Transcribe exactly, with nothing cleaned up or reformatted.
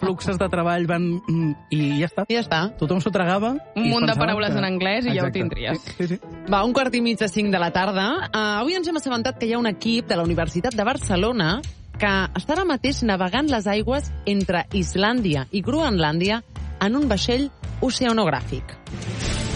fluxes de treball van... I ja està. I ja està. Tothom s'ho tragava. Un munt de paraules en anglès i ja ho tindries. Sí, sí. Va, un quart i mig de cinc de la tarda. Uh, avui ens hem assabentat que hi ha un equip de la Universitat de Barcelona que està ara mateix navegant les aigües entre Islàndia i Groenlàndia en un vaixell oceanogràfic.